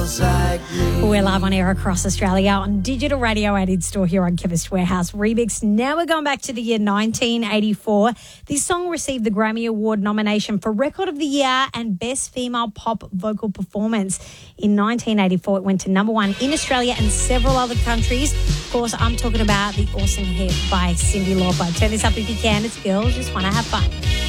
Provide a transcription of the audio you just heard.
We're live on air across Australia on digital radio and in-store here on Chemist Warehouse Remix. Now we're going back to the year 1984. This song received the Grammy Award nomination for Record of the Year and Best Female Pop Vocal Performance. In 1984, it went to number one in Australia and several other countries. Of course, I'm talking about the awesome hit by Cyndi Lauper. Turn this up if you can. It's Girls Just Wanna Have Fun.